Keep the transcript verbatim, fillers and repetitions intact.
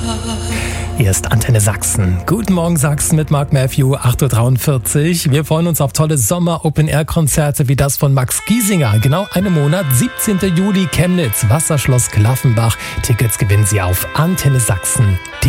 Hier ist Antenne Sachsen. Guten Morgen Sachsen mit Mark Matthew, acht Uhr dreiundvierzig. Wir freuen uns auf tolle Sommer-Open-Air-Konzerte wie das von Max Giesinger. Genau einen Monat, siebzehnten Juli, Chemnitz, Wasserschloss Klaffenbach. Tickets gewinnen Sie auf Antenne Sachsen.